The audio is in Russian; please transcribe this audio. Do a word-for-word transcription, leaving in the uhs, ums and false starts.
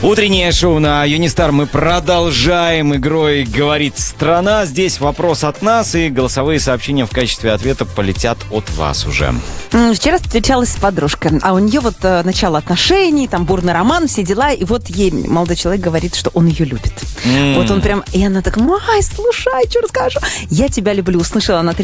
Утреннее шоу на Юнистар. Мы продолжаем игрой «Говорит страна». Здесь вопрос от нас, и голосовые сообщения в качестве ответа полетят от вас уже. Вчера встречалась с подружкой, а у нее вот э, начало отношений, там бурный роман, все дела, и вот ей молодой человек говорит, что он ее любит. Mm. Вот он прям, и она так, ай, слушай, что расскажу? Я тебя люблю. Услышала она